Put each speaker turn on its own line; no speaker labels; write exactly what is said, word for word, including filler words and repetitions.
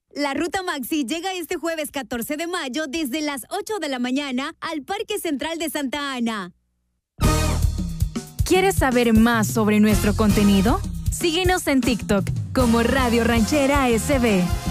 La Ruta Maxi llega este jueves catorce de mayo desde las ocho de la mañana al Parque Central de Santa Ana.
¿Quieres saber más sobre nuestro contenido? Síguenos en TikTok como Radio Ranchera S B.